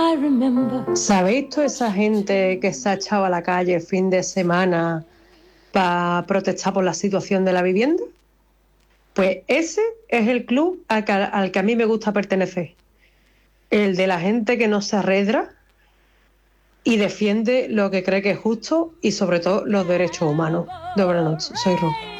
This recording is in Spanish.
¿Sabéis toda esa gente que se ha echado a la calle el fin de semana para protestar por la situación de la vivienda? Pues ese es el club al que a mí me gusta pertenecer. El de la gente que no se arredra y defiende lo que cree que es justo y sobre todo los derechos humanos. De buenas noches, soy Ro.